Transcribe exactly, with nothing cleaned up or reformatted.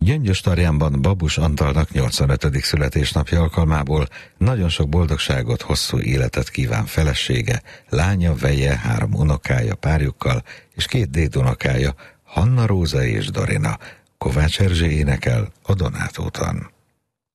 Gyöngyös Tarjánban Babus Antalnak nyolcvanötödik születésnapja alkalmából nagyon sok boldogságot, hosszú életet kíván felesége, lánya, veje, három unokája párjukkal és két dédunokája, Hanna Róza és Dorina. Kovács Erzsé énekel a Donátóton.